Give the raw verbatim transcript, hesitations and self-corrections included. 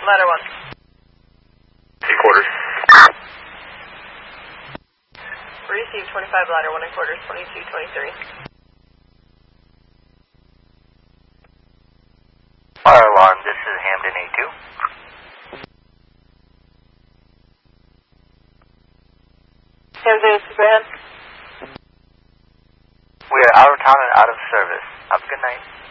Ladder one. Three quarters. Receive twenty-five, ladder one and quarters, twenty-two, twenty-three. Fire alarm, this is Hamden A two. Hamden, Superhead. We are out of town and out of service. Have a good night.